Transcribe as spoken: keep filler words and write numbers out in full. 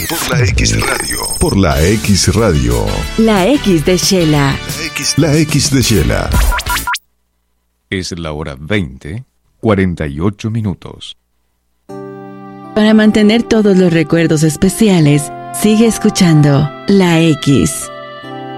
Por la X Radio. Por la X Radio. La X de Shela. La X, La X de Shela. Es la hora veinte, cuarenta y ocho minutos. Para mantener todos los recuerdos especiales, sigue escuchando La X.